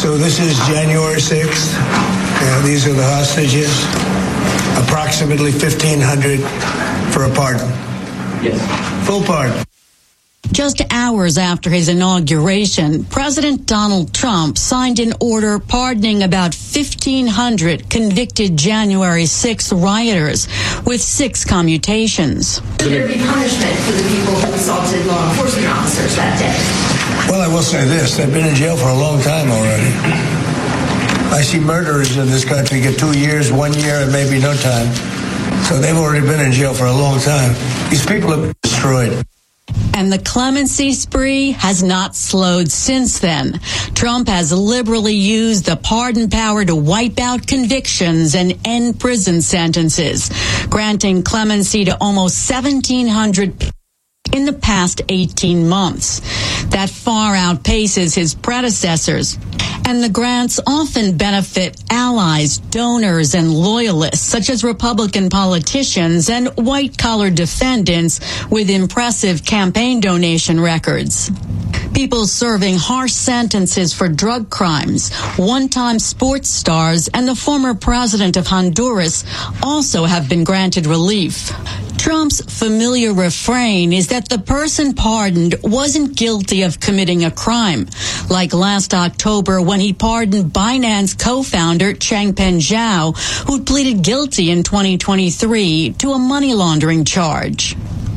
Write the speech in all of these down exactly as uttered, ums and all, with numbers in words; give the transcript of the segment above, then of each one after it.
So this is January sixth. Yeah, these are the hostages. Approximately fifteen hundred for a pardon. Yes. Full pardon. Just hours after his inauguration, President Donald Trump signed an order pardoning about fifteen hundred convicted January sixth rioters with six commutations. Would there be punishment for the people who assaulted law enforcement officers that day? Well, I will say this. They've been in jail for a long time already. I see murderers in this country get two years, one year, and maybe no time. So they've already been in jail for a long time. These people have been destroyed. And the clemency spree has not slowed since then. Trump has liberally used the pardon power to wipe out convictions and end prison sentences, granting clemency to almost seventeen hundred people in the past eighteen months. That far outpaces his predecessors. And the grants often benefit allies, donors, and loyalists, such as Republican politicians and white-collar defendants with impressive campaign donation records. People serving harsh sentences for drug crimes, one-time sports stars, and the former president of Honduras also have been granted relief. Trump's familiar refrain is that the person pardoned wasn't guilty of committing a crime, like last October when he pardoned Binance co-founder Changpeng Zhao, who pleaded guilty in twenty twenty-three to a money laundering charge.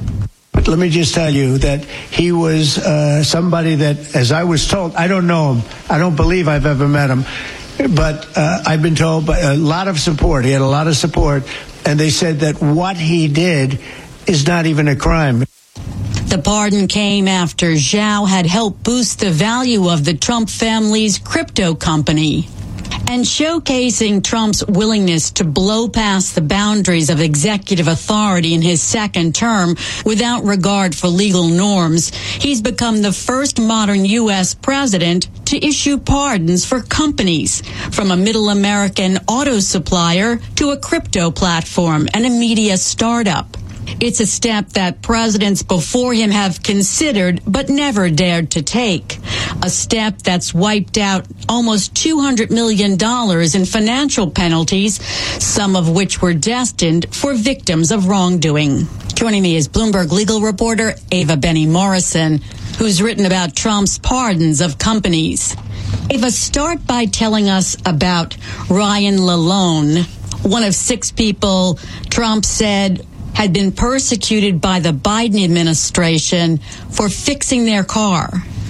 But let me just tell you that he was uh, somebody that, as I was told, I don't know him. I don't believe I've ever met him. But uh, I've been told by a lot of support. He had a lot of support. And they said that what he did is not even a crime. The pardon came after Zhao had helped boost the value of the Trump family's crypto company. And showcasing Trump's willingness to blow past the boundaries of executive authority in his second term without regard for legal norms, he's become the first modern U S president to issue pardons for companies, from a middle American auto supplier to a crypto platform and a media startup. It's a step that presidents before him have considered but never dared to take. A step that's wiped out almost two hundred million dollars in financial penalties, some of which were destined for victims of wrongdoing. Joining me is Bloomberg legal reporter Ava Benny Morrison, who's written about Trump's pardons of companies. Ava, start by telling us about Ryan Lalone, one of six people Trump said had been persecuted by the Biden administration for fixing their car.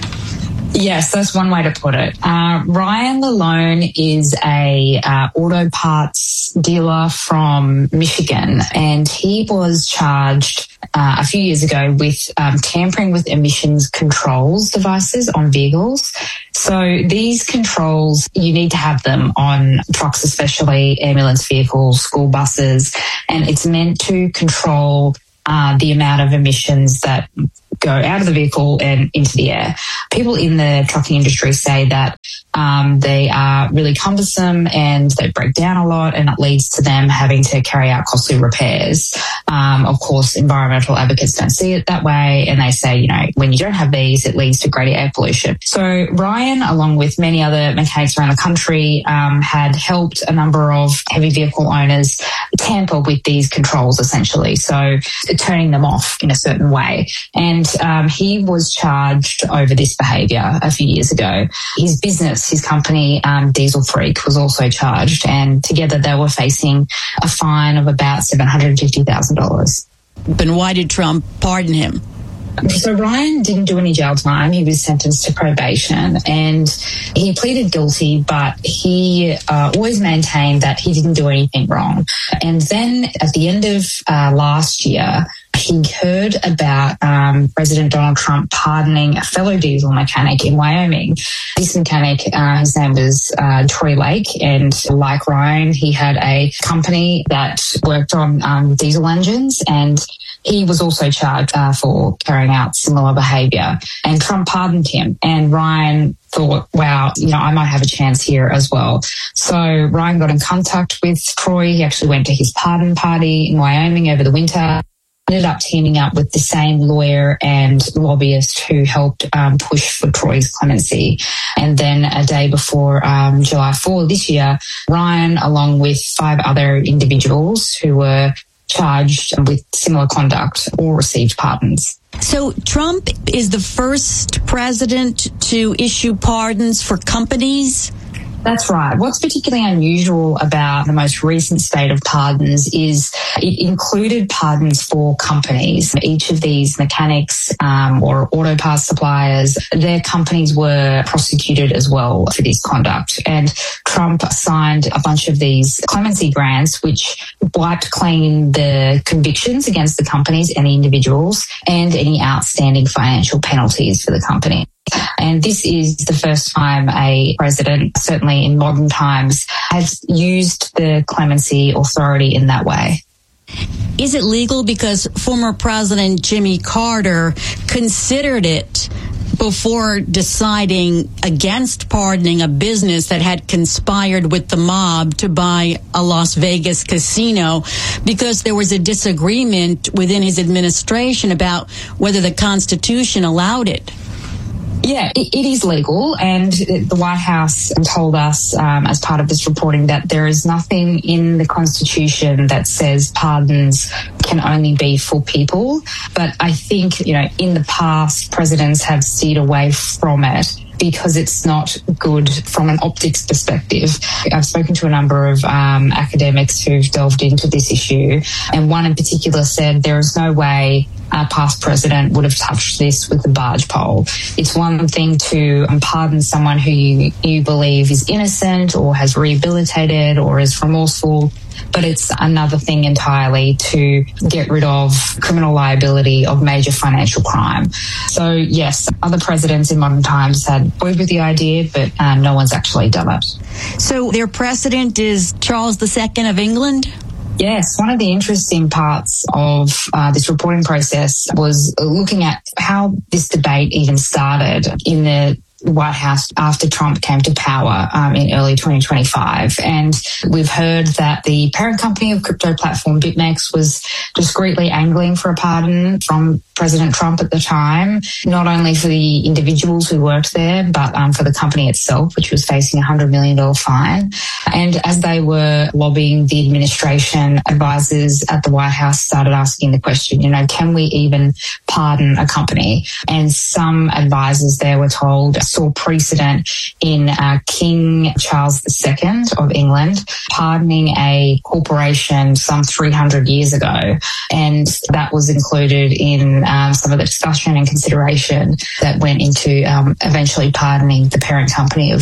Yes, that's one way to put it. Uh, Ryan Lalone is a uh, auto parts dealer from Michigan, and he was charged uh, a few years ago with um, tampering with emissions controls devices on vehicles. So these controls, you need to have them on trucks, especially ambulance vehicles, school buses, and it's meant to control uh, the amount of emissions that go out of the vehicle and into the air. People in the trucking industry say that um, they are really cumbersome and they break down a lot, and it leads to them having to carry out costly repairs. Um, of course, environmental advocates don't see it that way, and they say, you know, when you don't have these, it leads to greater air pollution. So Ryan, along with many other mechanics around the country, um, had helped a number of heavy vehicle owners tamper with these controls, essentially, so turning them off in a certain way. And Um, he was charged over this behaviour a few years ago. His business, his company, um, Diesel Freak, was also charged, and together they were facing a fine of about seven hundred fifty thousand dollars. But why did Trump pardon him? So Ryan didn't do any jail time. He was sentenced to probation, and he pleaded guilty, but he uh, always maintained that he didn't do anything wrong. And then at the end of uh, last year, he heard about um, President Donald Trump pardoning a fellow diesel mechanic in Wyoming. This mechanic, uh, his name was uh, Troy Lake, and like Ryan, he had a company that worked on um, diesel engines, and he was also charged uh, for carrying out similar behaviour, and Trump pardoned him. And Ryan thought, wow, you know, I might have a chance here as well. So Ryan got in contact with Troy. He actually went to his pardon party in Wyoming over the winter. Ended up teaming up with the same lawyer and lobbyist who helped um, push for Troy's clemency. And then a day before um, July fourth this year, Ryan, along with five other individuals who were charged with similar conduct, all received pardons. So Trump is the first president to issue pardons for companies? That's right. What's particularly unusual about the most recent state of pardons is it included pardons for companies. Each of these mechanics um, or auto parts suppliers, their companies were prosecuted as well for this conduct. And Trump signed a bunch of these clemency grants, which wiped clean the convictions against the companies and the individuals and any outstanding financial penalties for the company. And this is the first time a president, certainly in modern times, has used the clemency authority in that way. Is it legal? Because former President Jimmy Carter considered it before deciding against pardoning a business that had conspired with the mob to buy a Las Vegas casino, because there was a disagreement within his administration about whether the Constitution allowed it. Yeah, it, it is legal, and the White House told us um, as part of this reporting that there is nothing in the Constitution that says pardons can only be for people. But I think, you know, in the past, presidents have steered away from it because it's not good from an optics perspective. I've spoken to a number of um, academics who've delved into this issue, and one in particular said there is no way a past president would have touched this with a barge pole. It's one thing to um, pardon someone who you, you believe is innocent or has rehabilitated or is remorseful, but it's another thing entirely to get rid of criminal liability of major financial crime. So yes, other presidents in modern times had toyed with the idea, but uh, no one's actually done it. So their precedent is Charles the Second of England? Yes, one of the interesting parts of uh, this reporting process was looking at how this debate even started in the White House after Trump came to power um, in early twenty twenty-five. And we've heard that the parent company of crypto platform BitMEX was discreetly angling for a pardon from President Trump at the time, not only for the individuals who worked there, but um, for the company itself, which was facing a one hundred million dollars fine. And as they were lobbying the administration, advisors at the White House started asking the question, you know, can we even pardon a company? And some advisors there were told saw precedent in uh, King Charles the Second of England pardoning a corporation some three hundred years ago. And that was included in um, some of the discussion and consideration that went into um, eventually pardoning the parent company of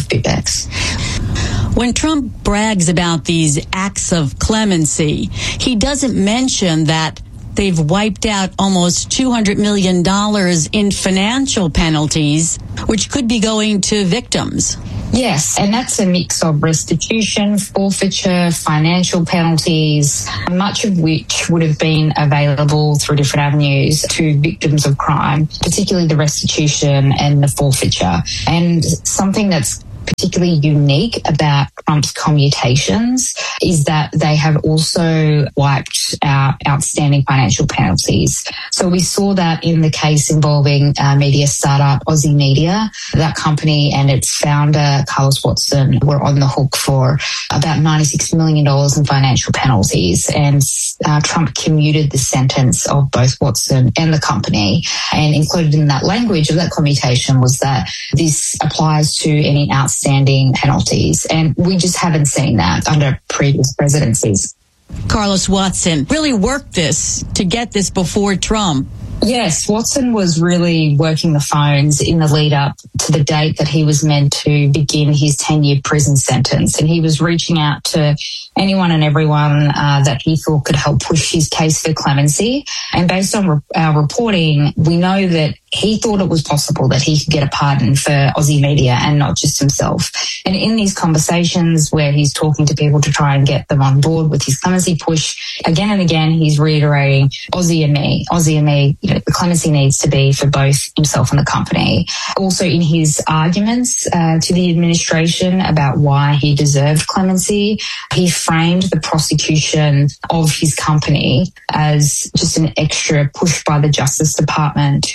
BitMEX. When Trump brags about these acts of clemency, he doesn't mention that they've wiped out almost two hundred million dollars in financial penalties, which could be going to victims. Yes, and that's a mix of restitution, forfeiture, financial penalties, much of which would have been available through different avenues to victims of crime, particularly the restitution and the forfeiture. And something that's particularly unique about Trump's commutations is that they have also wiped out outstanding financial penalties. So we saw that in the case involving uh, media startup Aussie Media. That company and its founder, Carlos Watson, were on the hook for about ninety-six million dollars in financial penalties. And uh, Trump commuted the sentence of both Watson and the company. And included in that language of that commutation was that this applies to any outstanding outstanding penalties. And we just haven't seen that under previous presidencies. Carlos Watson really worked this to get this before Trump. Yes, Watson was really working the phones in the lead up to the date that he was meant to begin his ten-year prison sentence. And he was reaching out to anyone and everyone uh, that he thought could help push his case for clemency. And based on re- our reporting, we know that he thought it was possible that he could get a pardon for Aussie Media and not just himself. And in these conversations where he's talking to people to try and get them on board with his clemency push, again and again, he's reiterating Aussie and me, Aussie and me, you know, the clemency needs to be for both himself and the company. Also in his arguments uh, to the administration about why he deserved clemency, he framed the prosecution of his company as just an extra push by the Justice Department to crush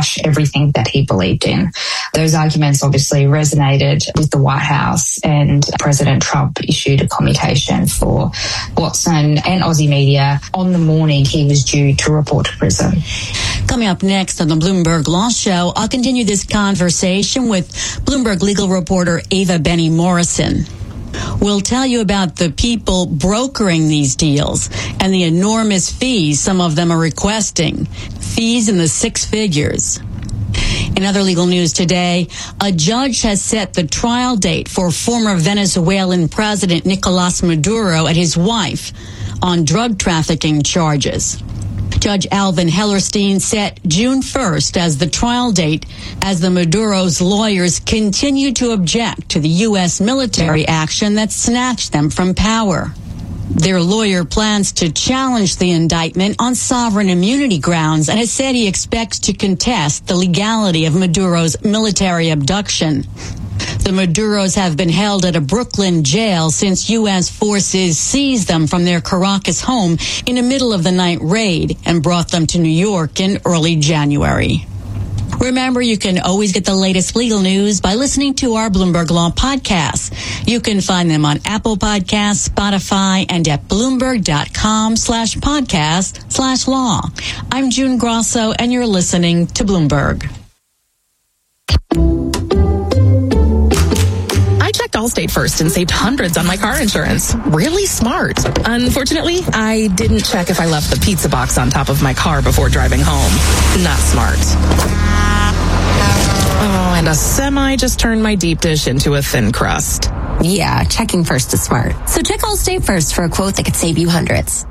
crush everything that he believed in. Those arguments obviously resonated with the White House, and President Trump issued a commutation for Watson and Aussie media on the morning he was due to report to prison. Coming up next on the Bloomberg Law Show, I'll continue this conversation with Bloomberg legal reporter Ava Benny Morrison. We'll tell you about the people brokering these deals and the enormous fees some of them are requesting. Fees in the six figures. In other legal news today, a judge has set the trial date for former Venezuelan President Nicolas Maduro and his wife on drug trafficking charges. Judge Alvin Hellerstein set June first as the trial date as the Maduro's lawyers continue to object to the U S military action that snatched them from power. Their lawyer plans to challenge the indictment on sovereign immunity grounds and has said he expects to contest the legality of Maduro's military abduction. The Maduros have been held at a Brooklyn jail since U S forces seized them from their Caracas home in a middle-of-the-night raid and brought them to New York in early January. Remember, you can always get the latest legal news by listening to our Bloomberg Law podcasts. You can find them on Apple Podcasts, Spotify, and at Bloomberg.com slash podcast slash law. I'm June Grosso, and you're listening to Bloomberg. I checked Allstate first and saved hundreds on my car insurance. Really smart. Unfortunately, I didn't check if I left the pizza box on top of my car before driving home. Not smart. Oh, and a semi just turned my deep dish into a thin crust. Yeah, checking first is smart. So check Allstate first for a quote that could save you hundreds.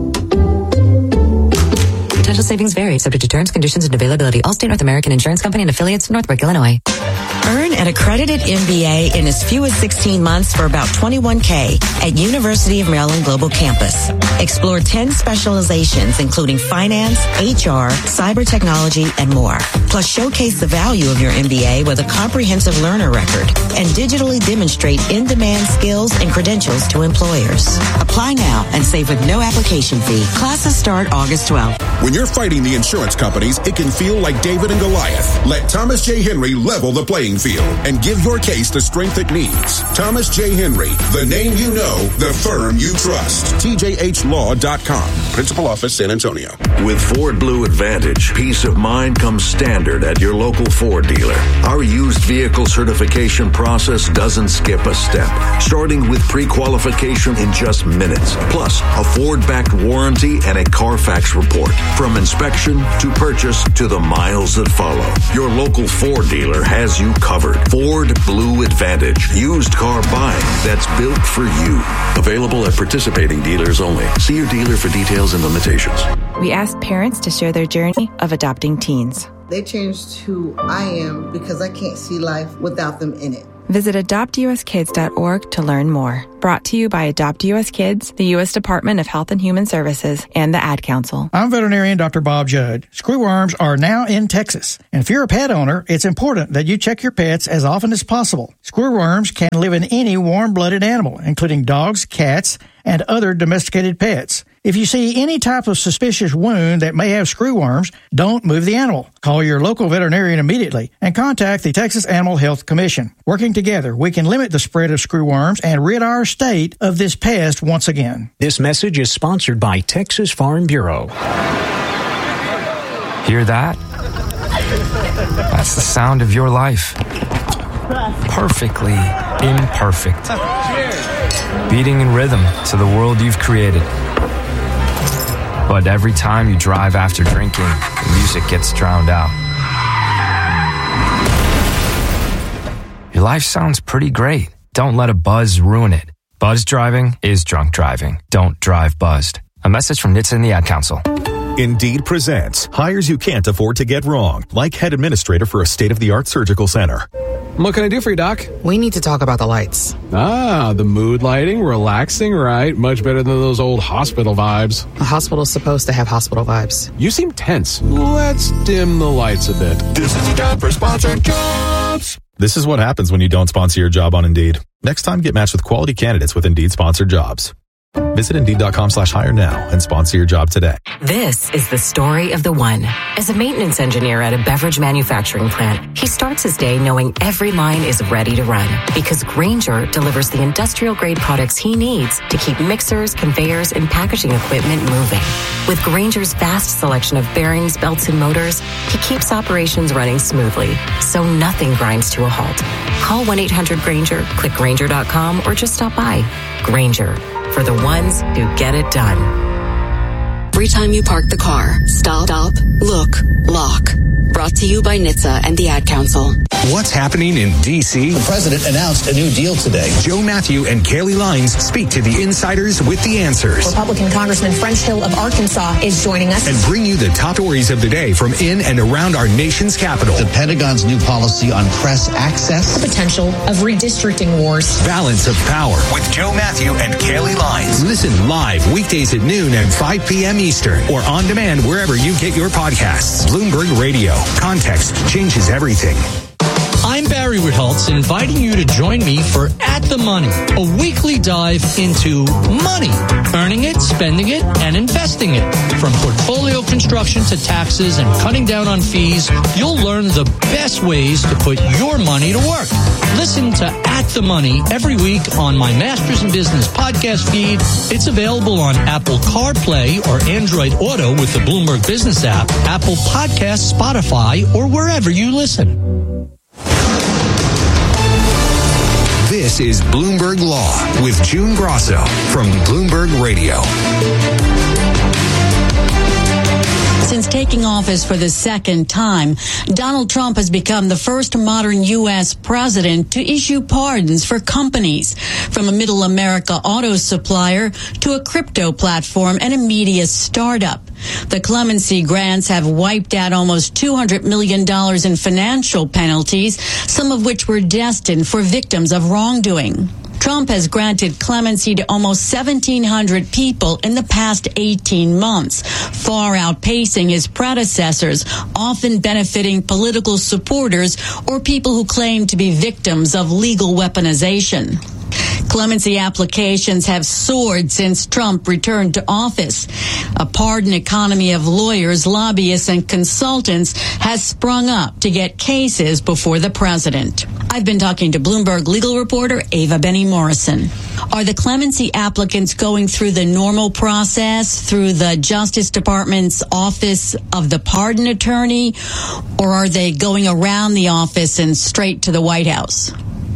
Potential savings vary, subject to terms, conditions, and availability. Allstate North American Insurance Company and affiliates, Northbrook, Illinois. Earn an accredited M B A in as few as sixteen months for about twenty-one K at University of Maryland Global Campus. Explore ten specializations, including finance, H R, cyber technology, and more. Plus, showcase the value of your M B A with a comprehensive learner record and digitally demonstrate in-demand skills and credentials to employers. Apply now and save with no application fee. Classes start August twelfth. When you're fighting the insurance companies, it can feel like David and Goliath. Let Thomas J. Henry level the playing field and give your case the strength it needs. Thomas J. Henry, the name you know, the firm you trust. T J H law dot com. Principal Office, San Antonio. With Ford Blue Advantage, peace of mind comes standard at your local Ford dealer. Our used vehicle certification process doesn't skip a step, starting with pre-qualification in just minutes, plus a Ford-backed warranty and a Carfax report. From inspection to purchase to the miles that follow, your local Ford dealer has you covered. Ford Blue Advantage. Used car buying that's built for you. Available at participating dealers only. See your dealer for details and limitations. We asked parents to share their journey of adopting teens. They changed who I am because I can't see life without them in it. Visit adopt u s kids dot org to learn more. Brought to you by Adopt U S Kids, the U S Department of Health and Human Services, and the Ad Council. I'm veterinarian Doctor Bob Judd. Screwworms are now in Texas. And if you're a pet owner, it's important that you check your pets as often as possible. Screwworms can live in any warm-blooded animal, including dogs, cats, and other domesticated pets. If you see any type of suspicious wound that may have screwworms, don't move the animal. Call your local veterinarian immediately and contact the Texas Animal Health Commission. Working together, we can limit the spread of screwworms and rid our state of this pest once again. This message is sponsored by Texas Farm Bureau. Hear that? That's the sound of your life. Perfectly imperfect. Beating in rhythm to the world you've created. But every time you drive after drinking, the music gets drowned out. Your life sounds pretty great. Don't let a buzz ruin it. Buzz driving is drunk driving. Don't drive buzzed. A message from N H T S A and the Ad Council. Indeed presents hires you can't afford to get wrong, like head administrator for a state-of-the-art surgical center. What can I do for you, Doc? We need to talk about the lights. Ah, the mood lighting, relaxing, right? Much better than those old hospital vibes. A hospital's supposed to have hospital vibes. You seem tense. Let's dim the lights a bit. This is your time for sponsored jobs. This is what happens when you don't sponsor your job on Indeed. Next time, get matched with quality candidates with Indeed sponsored jobs. Visit Indeed.com slash hire now and sponsor your job today. This is the story of the one. As a maintenance engineer at a beverage manufacturing plant, he starts his day knowing every line is ready to run because Grainger delivers the industrial-grade products he needs to keep mixers, conveyors, and packaging equipment moving. With Grainger's vast selection of bearings, belts, and motors, he keeps operations running smoothly, so nothing grinds to a halt. Call one eight hundred Grainger, click Grainger dot com, or just stop by. Grainger, for the ones who get it done. Every time you park the car, stop, stop, look, lock. Brought to you by N H T S A and the Ad Council. What's happening in D C? The president announced a new deal today. Joe Matthew and Kaylee Lines speak to the insiders with the answers. Republican Congressman French Hill of Arkansas is joining us. And bring you the top stories of the day from in and around our nation's capital. The Pentagon's new policy on press access. The potential of redistricting wars. Balance of Power with Joe Matthew and Kaylee Lines. Listen live weekdays at noon and five p.m. Eastern or on demand wherever you get your podcasts. Bloomberg Radio. Context changes everything. I'm Barry Ritholtz, inviting you to join me for At the Money, a weekly dive into money, earning it, spending it, and investing it. From portfolio construction to taxes and cutting down on fees, you'll learn the best ways to put your money to work. Listen to At the Money every week on my Masters in Business podcast feed. It's available on Apple CarPlay or Android Auto with the Bloomberg Business app, Apple Podcasts, Spotify, or wherever you listen. This is Bloomberg Law with June Grosso from Bloomberg Radio. Since taking office for the second time, Donald Trump has become the first modern U S president to issue pardons for companies, from a middle America auto supplier to a crypto platform and a media startup. The clemency grants have wiped out almost two hundred million dollars in financial penalties, some of which were destined for victims of wrongdoing. Trump has granted clemency to almost seventeen hundred people in the past eighteen months, far outpacing his predecessors, often benefiting political supporters or people who claim to be victims of legal weaponization. Clemency applications have soared since Trump returned to office. A pardon economy of lawyers, lobbyists, and consultants has sprung up to get cases before the president. I've been talking to Bloomberg legal reporter Ava Benny Morrison. Are the clemency applicants going through the normal process, through the Justice Department's Office of the Pardon Attorney, or are they going around the office and straight to the White House?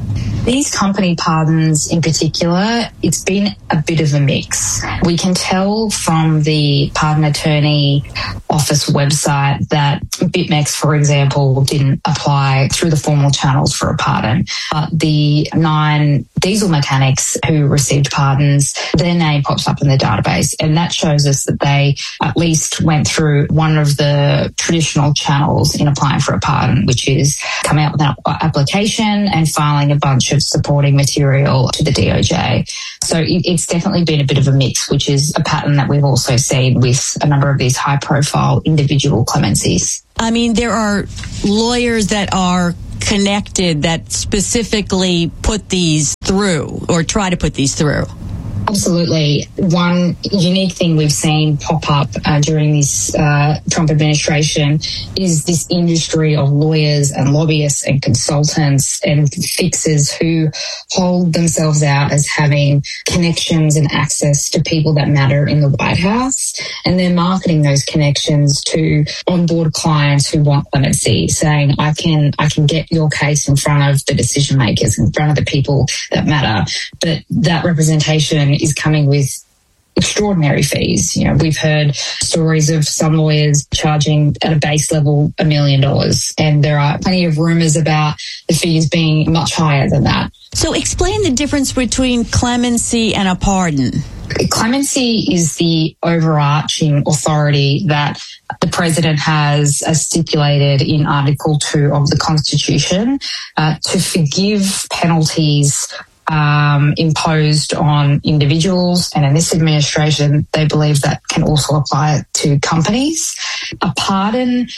These company pardons in particular, it's been a bit of a mix. We can tell from the pardon attorney office website that BitMEX, for example, didn't apply through the formal channels for a pardon. But the nine diesel mechanics who received pardons, their name pops up in the database. And that shows us that they at least went through one of the traditional channels in applying for a pardon, which is coming out with an application and filing a bunch of supporting material to the D O J. So it, it's definitely been a bit of a mix, which is a pattern that we've also seen with a number of these high-profile individual clemencies. I mean, there are lawyers that are connected that specifically put these through or try to put these through. Absolutely. One unique thing we've seen pop up uh, during this uh, Trump administration is this industry of lawyers and lobbyists and consultants and fixers who hold themselves out as having connections and access to people that matter in the White House. And they're marketing those connections to onboard clients who want clemency, saying, I can, I can get your case in front of the decision makers, in front of the people that matter. But that representation is coming with extraordinary fees. You know, we've heard stories of some lawyers charging at a base level a million dollars, and there are plenty of rumors about the fees being much higher than that. So explain the difference between clemency and a pardon. Clemency is the overarching authority that the president has uh, stipulated in Article two of the Constitution uh, to forgive penalties Um, imposed on individuals, and in this administration, they believe that can also apply to companies. A pardon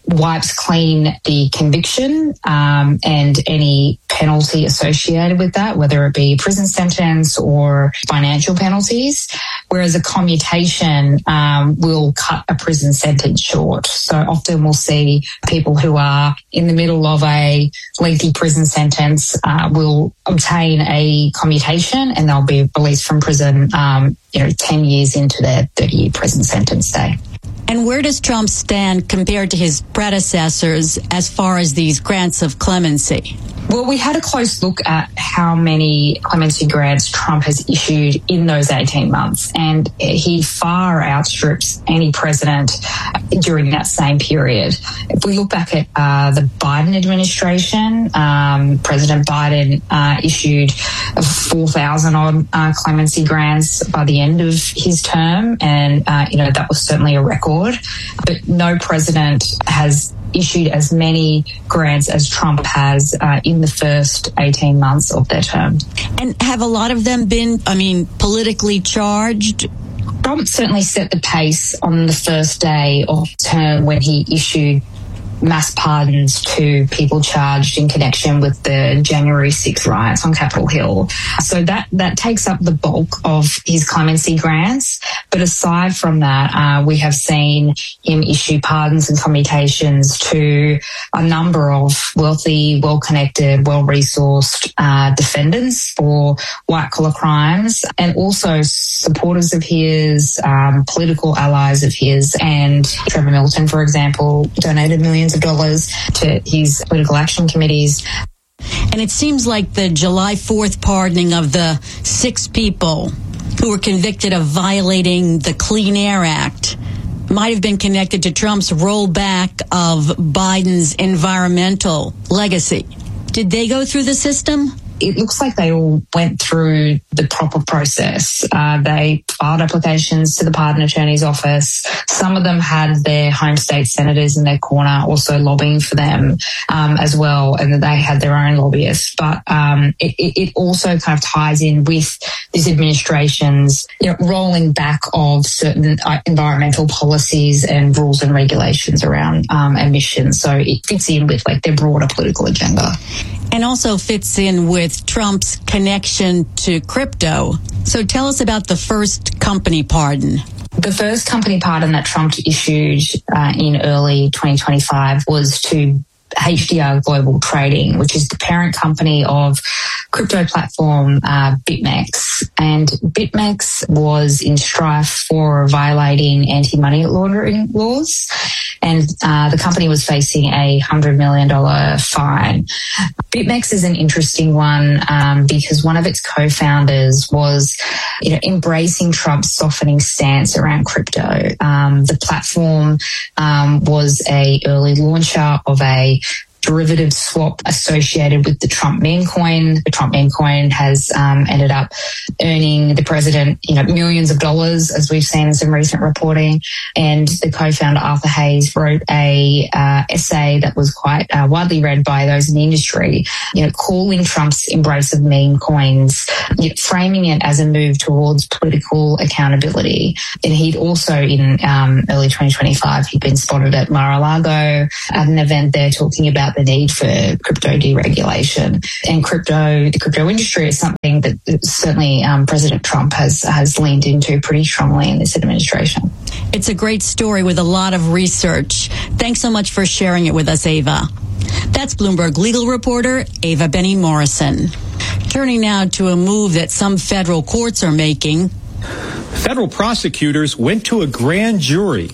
wipes clean the conviction um, and any penalty associated with that, whether it be prison sentence or financial penalties, whereas a commutation um, will cut a prison sentence short. So often we'll see people who are in the middle of a lengthy prison sentence uh, will obtain a commutation and they'll be released from prison um, you know, ten years into their thirty-year prison sentence day. And where does Trump stand compared to his predecessors as far as these grants of clemency? Well, we had a close look at how many clemency grants Trump has issued in those eighteen months, and he far outstrips any president during that same period. If we look back at uh, the Biden administration, um, President Biden uh, issued four thousand odd uh, clemency grants by the end of his term, and, uh, you know, that was certainly a record. But no president has issued as many grants as Trump has uh, in the first eighteen months of their term. And have a lot of them been, I mean, politically charged? Trump certainly set the pace on the first day of term when he issued mass pardons to people charged in connection with the January sixth riots on Capitol Hill. So that, that takes up the bulk of his clemency grants. But aside from that, uh, we have seen him issue pardons and commutations to a number of wealthy, well-connected, well-resourced uh, defendants for white-collar crimes, and also supporters of his, um, political allies of his. And Trevor Milton, for example, donated millions of dollars to his political action committees. And it seems like the July fourth pardoning of the six people who were convicted of violating the Clean Air Act might have been connected to Trump's rollback of Biden's environmental legacy. Did they go through the system? It looks like they all went through the proper process. Uh, they filed applications to the pardon attorney's office. Some of them had their home state senators in their corner also lobbying for them um, as well, and they had their own lobbyists. But um, it, it also kind of ties in with this administration's, you know, rolling back of certain uh, environmental policies and rules and regulations around um, emissions. So it fits in with like their broader political agenda. And also fits in with Trump's connection to crypto. So tell us about the first company pardon. The first company pardon that Trump issued uh, in early twenty twenty-five was to H D R Global Trading, which is the parent company of crypto platform uh, BitMEX. And BitMEX was in strife for violating anti-money laundering laws. And uh, the company was facing a one hundred million dollars fine. BitMEX is an interesting one um, because one of its co-founders was, you know, embracing Trump's softening stance around crypto. Um, the platform um, was a early launcher of a derivative swap associated with the Trump meme coin. The Trump meme coin has um, ended up earning the president, you know, millions of dollars, as we've seen in some recent reporting. And the co-founder Arthur Hayes wrote a uh, essay that was quite uh, widely read by those in the industry, you know, calling Trump's embrace of meme coins, you know, framing it as a move towards political accountability. And he'd also, in um, early twenty twenty-five, he'd been spotted at Mar-a-Lago at an event there talking about the need for crypto deregulation. And crypto, the crypto industry is something that certainly um, President Trump has, has leaned into pretty strongly in this administration. It's a great story with a lot of research. Thanks so much for sharing it with us, Ava. That's Bloomberg legal reporter Ava Benny Morrison. Turning now to a move that some federal courts are making. Federal prosecutors went to a grand jury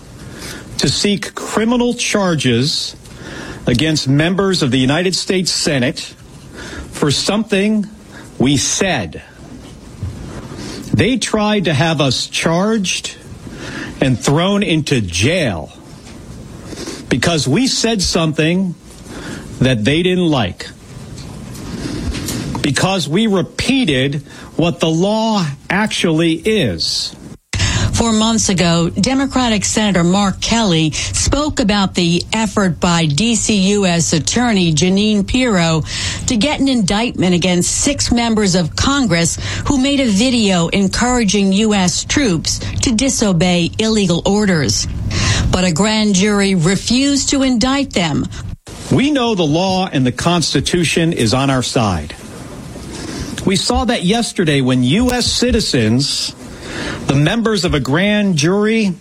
to seek criminal charges against members of the United States Senate for something we said. They tried to have us charged and thrown into jail because we said something that they didn't like. Because we repeated what the law actually is. Four months ago, Democratic Senator Mark Kelly spoke about the effort by D C U S Attorney Jeanine Pirro to get an indictment against six members of Congress who made a video encouraging U S troops to disobey illegal orders. but a grand jury refused to indict them. We know the law and the Constitution is on our side. We saw that yesterday when U S citizens, the members of a grand jury,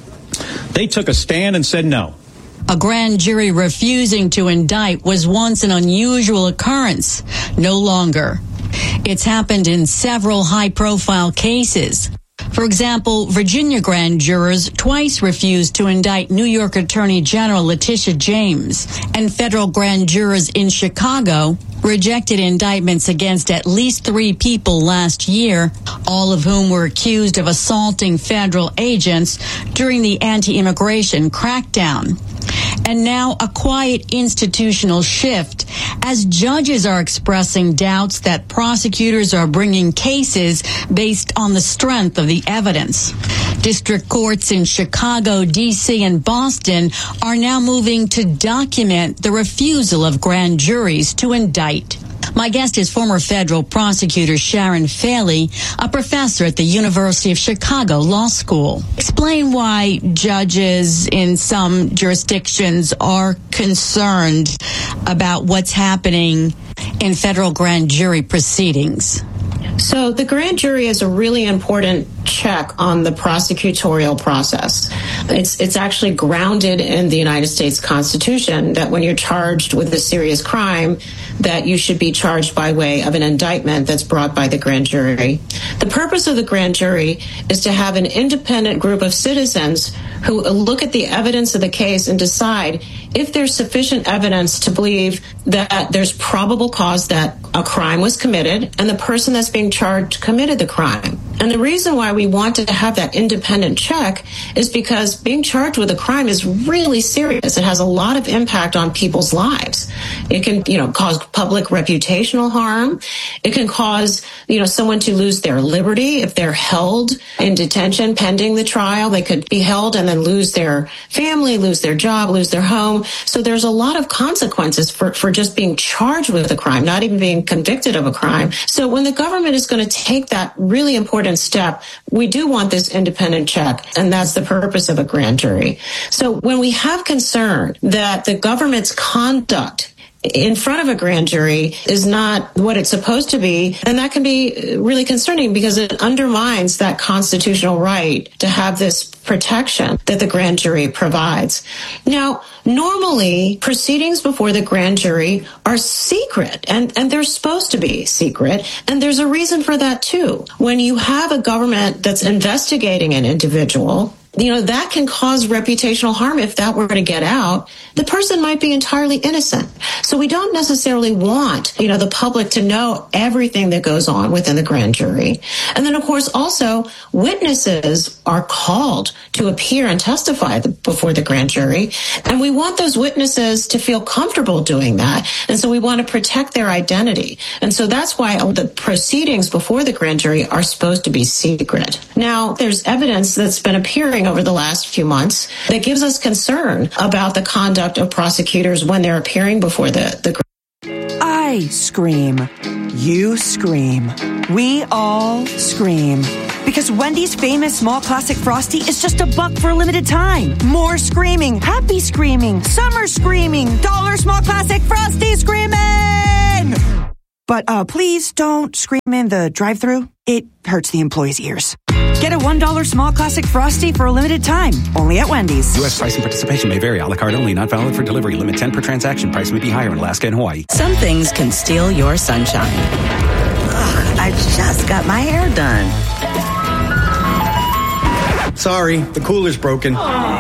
they took a stand and said no. A grand jury refusing to indict was once an unusual occurrence. No longer. It's happened in several high-profile cases. For example, Virginia grand jurors twice refused to indict New York Attorney General Letitia James, and federal grand jurors in Chicago rejected indictments against at least three people last year, all of whom were accused of assaulting federal agents during the anti-immigration crackdown. And now a quiet institutional shift as judges are expressing doubts that prosecutors are bringing cases based on the strength of the evidence. District courts in Chicago, D C, and Boston are now moving to document the refusal of grand juries to indict. My guest is former federal prosecutor Sharon Faley, a professor at the University of Chicago Law School. Explain why judges in some jurisdictions are concerned about what's happening in federal grand jury proceedings. So the grand jury is a really important check on the prosecutorial process. It's it's actually grounded in the United States Constitution that when you're charged with a serious crime, that you should be charged by way of an indictment that's brought by the grand jury. The purpose of the grand jury is to have an independent group of citizens who look at the evidence of the case and decide if there's sufficient evidence to believe that there's probable cause that a crime was committed and the person that's being charged committed the crime. And the reason why we want to have that independent check is because being charged with a crime is really serious. It has a lot of impact on people's lives. It can, you know, cause public reputational harm. It can cause, you know, someone to lose their liberty if they're held in detention pending the trial. They could be held and then lose their family, lose their job, lose their home. So there's a lot of consequences for, for just being charged with a crime, not even being convicted of a crime. So when the government is going to take that really important step, we do want this independent check, and that's the purpose of a grand jury. So when we have concern that the government's conduct in front of a grand jury is not what it's supposed to be, and that can be really concerning because it undermines that constitutional right to have this protection that the grand jury provides. Now, normally, proceedings before the grand jury are secret, and, and they're supposed to be secret, and there's a reason for that, too. When you have a government that's investigating an individual, you know, that can cause reputational harm if that were to get out. The person might be entirely innocent. So we don't necessarily want, you know, the public to know everything that goes on within the grand jury. And then, of course, also witnesses are called to appear and testify before the grand jury. And we want those witnesses to feel comfortable doing that. And so we want to protect their identity. And so that's why the proceedings before the grand jury are supposed to be secret. Now, there's evidence that's been appearing over the last few months that gives us concern about the conduct of prosecutors when they're appearing before the, the I scream. You scream. We all scream. Because Wendy's famous small classic Frosty is just a buck for a limited time. More screaming, happy screaming, summer screaming, dollar small classic Frosty screaming! But uh, please don't scream in the drive-thru. It hurts the employees' ears. Get a one dollar small classic Frosty for a limited time. Only at Wendy's. U S price and participation may vary. A la carte only. Not valid for delivery. Limit ten per transaction. Price may be higher in Alaska and Hawaii. Some things can steal your sunshine. Ugh, I just got my hair done. Sorry, the cooler's broken.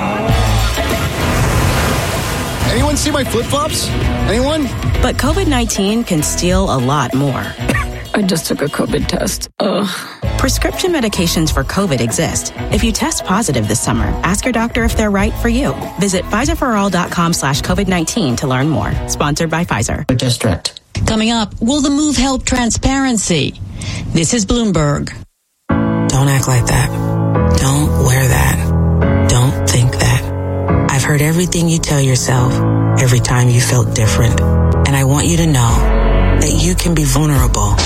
Anyone see my flip-flops? Anyone? But COVID nineteen can steal a lot more. I just took a COVID test. Ugh. Prescription medications for COVID exist. If you test positive this summer, ask your doctor if they're right for you. Visit Pfizerforall.com slash COVID-19 to learn more. Sponsored by Pfizer. District. Coming up, will the move help transparency? This is Bloomberg. Don't act like that. Don't wear that. Don't think that. I've heard everything you tell yourself every time you felt different. And I want you to know that you can be vulnerable